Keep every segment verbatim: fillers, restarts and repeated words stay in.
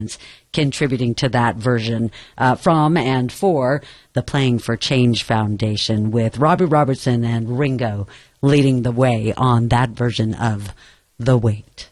contributing to that version uh, from and for the Playing for Change Foundation, with Robbie Robertson and Ringo leading the way on that version of The Wait.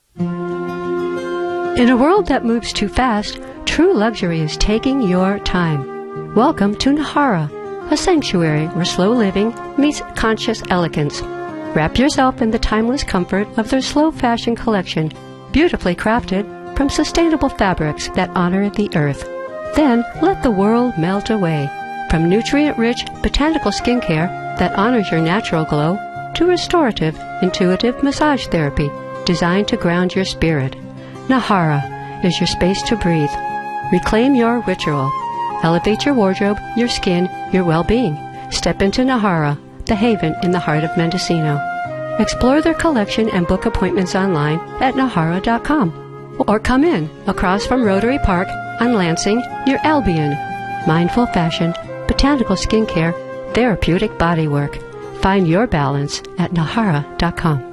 In a world that moves too fast, true luxury is taking your time. Welcome to Nahara, a sanctuary where slow living meets conscious elegance. Wrap yourself in the timeless comfort of their slow fashion collection, beautifully crafted from sustainable fabrics that honor the earth. Then let the world melt away. From nutrient-rich botanical skincare that honors your natural glow to restorative, intuitive massage therapy designed to ground your spirit. Nahara is your space to breathe. Reclaim your ritual. Elevate your wardrobe, your skin, your well-being. Step into Nahara, the haven in the heart of Mendocino. Explore their collection and book appointments online at nahara dot com. Or come in across from Rotary Park on Lansing near Albion. Mindful fashion, botanical skincare, therapeutic bodywork. Find your balance at nahara dot com.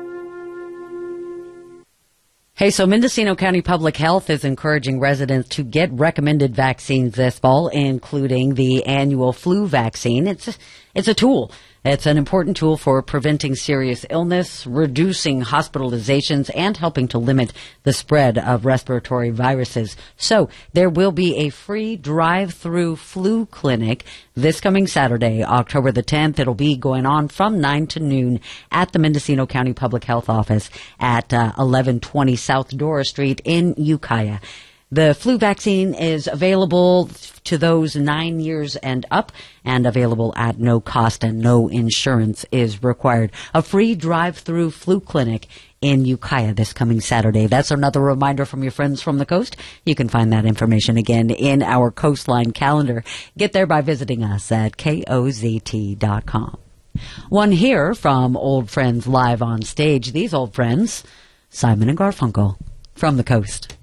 Hey, so Mendocino County Public Health is encouraging residents to get recommended vaccines this fall, including the annual flu vaccine. It's a, it's a tool. It's an important tool for preventing serious illness, reducing hospitalizations, and helping to limit the spread of respiratory viruses. So there will be a free drive-through flu clinic this coming Saturday, October the tenth. It'll be going on from nine to noon at the Mendocino County Public Health Office at uh, eleven twenty South Dora Street in Ukiah. The flu vaccine is available to those nine years and up and available at no cost, and no insurance is required. A free drive-through flu clinic in Ukiah this coming Saturday. That's another reminder from your friends from the coast. You can find that information again in our Coastline calendar. Get there by visiting us at K O Z T dot com. One here from Old Friends Live on Stage. These old friends, Simon and Garfunkel, from the coast.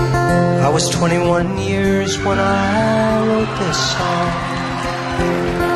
I was twenty-one years when I wrote this song.